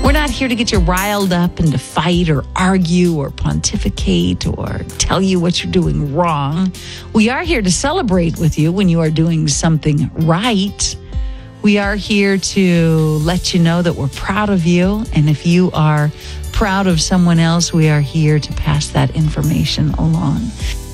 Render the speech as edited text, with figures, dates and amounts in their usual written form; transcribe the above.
We're not here to get you riled up and to fight or argue or pontificate or tell you what you're doing wrong. We are here to celebrate with you when you are doing something right. We are here to let you know that we're proud of you. And if you are proud of someone else, we are here to pass that information along.